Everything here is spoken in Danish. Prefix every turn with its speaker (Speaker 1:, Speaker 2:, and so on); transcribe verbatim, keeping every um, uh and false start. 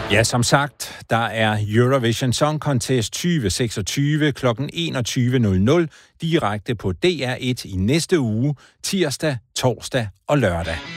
Speaker 1: Ja, som sagt, der er Eurovision Song Contest tyve seksogtyve kl. enogtyve nul nul direkte på D R et i næste uge, tirsdag, torsdag og lørdag.